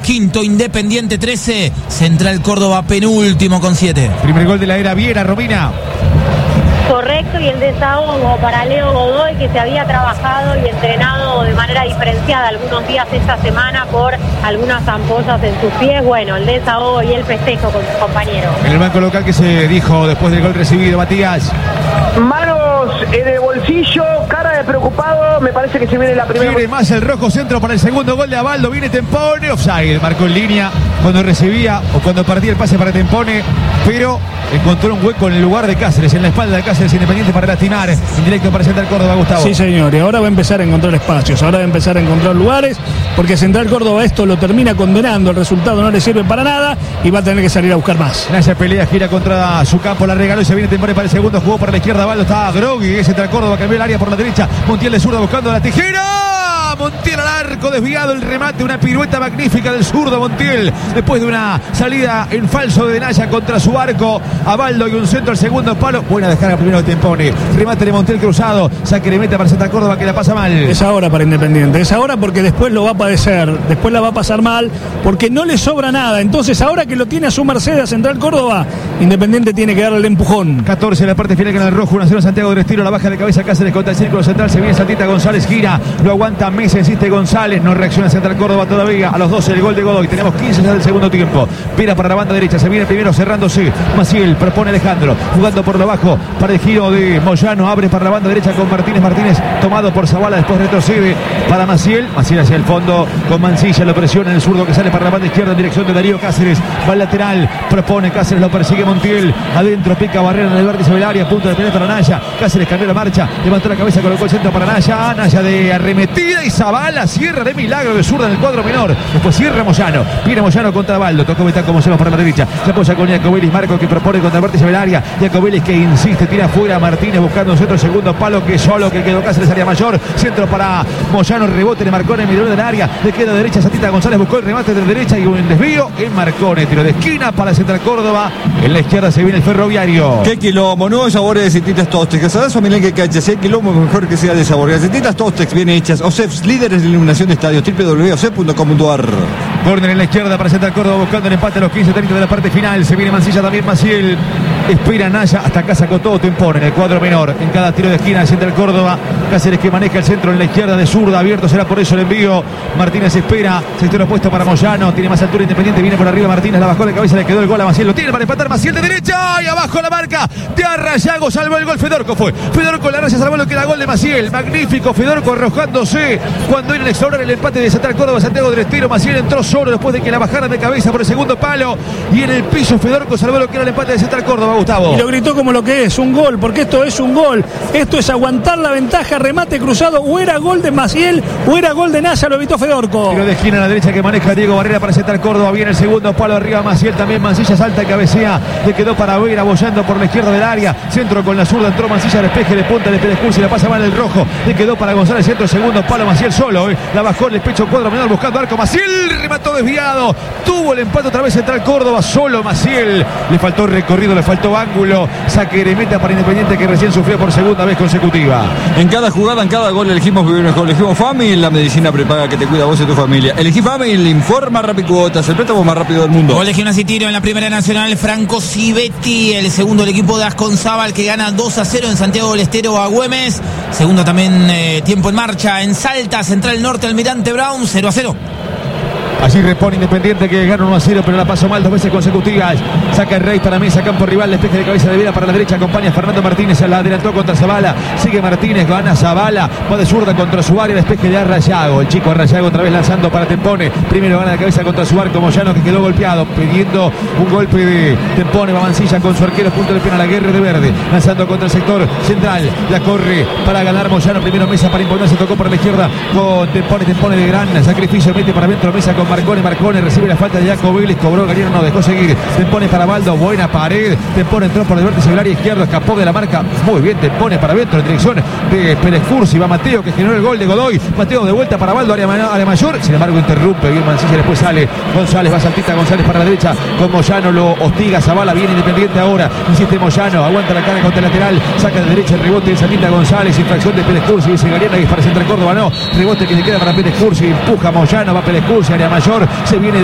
quinto, Independiente 13, Central Córdoba penúltimo con 7. Primer gol de la era Viera, Romina. Correcto, y el desahogo para Leo Godoy, que se había trabajado y entrenado de manera diferenciada algunos días esta semana por algunas ampollas en sus pies. Bueno, el desahogo y el festejo con sus compañeros. En el banco local, que se dijo después del gol recibido, Matías. Manos en el bolsillo, cara de preocupado, me parece que se viene la primera. Quiere más el rojo, centro para el segundo gol de Abaldo, viene Tempone, offside, marcó en línea cuando recibía o cuando partía el pase para Tempone, pero encontró un hueco en el lugar de Cáceres, en la espalda de Cáceres, Independiente para lastimar, en directo para Central Córdoba, Gustavo. Sí, señor, y ahora va a empezar a encontrar espacios, ahora va a empezar a encontrar lugares, porque Central Córdoba esto lo termina condenando, el resultado no le sirve para nada y va a tener que salir a buscar más. Naya pelea, gira contra su campo, la regaló y se viene Tempone para el segundo, jugó para la izquierda, Abaldo está Grogui, Central Córdoba cambió el área por la derecha, Montiel de zurda buscando la tijera. Montiel al arco, desviado el remate, una pirueta magnífica del zurdo Montiel, después de una salida en falso de Naya contra su arco, Abaldo y un centro al segundo palo, buena descarga primero de Tempone, remate de Montiel cruzado, saque de meta para Central Córdoba que la pasa mal. Es ahora para Independiente, es ahora porque después lo va a padecer, después la va a pasar mal, porque no le sobra nada, entonces ahora que lo tiene a su merced a Central Córdoba, Independiente tiene que darle el empujón. 14 en la parte final con el rojo, 1-0 Santiago del Estero, la baja de cabeza Cáceres contra el círculo central, se viene Santita González, gira, lo aguanta Mesa, insiste González, no reacciona Central Córdoba todavía, a los 12 el gol de Godoy, tenemos 15 ya del segundo tiempo, Vera para la banda derecha, se viene primero cerrándose, Maciel propone Alejandro, jugando por lo bajo para el giro de Moyano, abre para la banda derecha con Martínez, tomado por Zavala, después retrocede para Maciel hacia el fondo con Mancilla, lo presiona el zurdo que sale para la banda izquierda en dirección de Darío Cáceres, va al lateral, propone Cáceres, lo persigue Montiel, adentro pica Barrera en el vértice del área, punto de pelea para Naya, Cáceres cambió la marcha, levantó la cabeza, colocó el centro para Naya, Naya de arremetida y Zavala cierra de milagro de zurda en el cuadro menor, después cierra Moyano, viene Moyano contra Baldo, tocó Betán como se para la derecha, se apoya con Iacobelis, Marco que propone contra el vértice del área, Iacobelis que insiste, tira afuera Martínez buscando un centro, segundo palo que solo que quedó Cáceres, área mayor, centro para Moyano, rebote de Marcone en el medio del área, le queda derecha Santita González, buscó el remate de derecha y un desvío en Marcone, tiro de esquina para Central Córdoba, en la izquierda se viene el Ferroviario. Qué quilombo, nuevos sabores de Galletitas Tostex, ¿sabes familia que cacha? Si hay quilombo mejor que sea de sabor, Galletitas Tostex bien hechas, OSEF, líderes de iluminación de estadios, www.osef.com.ar. Córner en la izquierda para Central Córdoba buscando el empate a los 15-30 de la parte final, se viene Mancilla también, Maciel espera Naya, hasta acá sacó todo Tempone en el cuadro menor, en cada tiro de esquina de Central Córdoba, Cáceres que maneja el centro en la izquierda de zurda, abierto será por eso el envío, Martínez espera, sector opuesto para Moyano, tiene más altura Independiente, viene por arriba Martínez, la bajó de cabeza, le quedó el gol a Maciel, lo tiene para empatar Maciel de derecha, y abajo la marca de Arrayago, salvó el gol, Fedorco la raya, salvó lo que era gol de Maciel, magnífico Fedorco arrojándose, cuando era el extraordinario el empate de Central Córdoba, Santiago del Estero, Maciel entró solo después de que la bajaran de cabeza por el segundo palo, y en el piso Fedorco salvó lo que era el empate de Central Córdoba, Gustavo. Y lo gritó como lo que es, un gol, porque esto es un gol, esto es aguantar la ventaja, remate cruzado, o era gol de Maciel, o era gol de Naya, lo evitó Fedorco. Tiro de esquina a la derecha que maneja Diego Barrera para Central Córdoba, viene el segundo palo arriba Maciel, también Mancilla salta y cabecea, le quedó para Vera, bollando por la izquierda del área, centro con la zurda, entró Mancilla, despeje de punta, le Pérez y la pasa mal el rojo, le quedó para González, centro, segundo palo, Maciel solo, la bajó en el pecho cuadro menor buscando arco, Maciel remató desviado, tuvo el empate otra vez Central Córdoba, solo Maciel, le faltó recorrido, le faltó ángulo, saque de meta para Independiente que recién sufrió por segunda vez consecutiva. En cada jugada, en cada gol elegimos vivir mejor, elegimos Family, la medicina prepaga que te cuida a vos y a tu familia. Elegí Family, informa Rappi Cuotas, el préstamo más rápido del mundo. Gol de Gimnasia y Tiro en la Primera Nacional, Franco Civetti, el segundo del equipo de Asconzábal que gana 2-0 en Santiago del Estero a Güemes. Segundo también tiempo en marcha en Salta, Central Norte, Almirante Brown, 0-0. Allí repone Independiente que gana 1-0, pero la pasó mal 2 veces consecutivas. Saca el Rey para Mesa, campo rival, despeje de cabeza de Vera para la derecha, acompaña a Fernando Martínez, se la adelantó contra Zavala, sigue Martínez, gana Zavala, va de zurda contra su área, despeje de Arrayago, el chico Arrayago otra vez lanzando para Tempone, primero gana la cabeza contra su arco, Moyano que quedó golpeado, pidiendo un golpe de Tempone, va Mancilla con su arquero, punto de pena, la guerra de Verde, lanzando contra el sector central, la corre para ganar Moyano, primero Mesa para imponerse, tocó por la izquierda con Tempone de gran sacrificio, mete para adentro Mesa con Marcone recibe la falta de Iacobelis, cobró Galiano, no dejó seguir, Tempone para Baldo, buena pared, Tempone entró por el vértice del área izquierdo, escapó de la marca, muy bien Tempone para adentro en dirección de Pérez Cursi, va Mateo que generó el gol de Godoy, Mateo de vuelta para Baldo, área mayor, sin embargo interrumpe bien Mancilla, después sale González, va Santita González para la derecha, con Moyano lo hostiga, Zavala viene Independiente ahora, insiste Moyano, aguanta la cara contra el lateral, saca de derecha el rebote de Santita González, infracción de Pérez Cursi, dice Galiano que es para Central Córdoba, no, rebote que le queda para Pérez Cursi, empuja Moyano, va Pérez Cursi, área mayor, se viene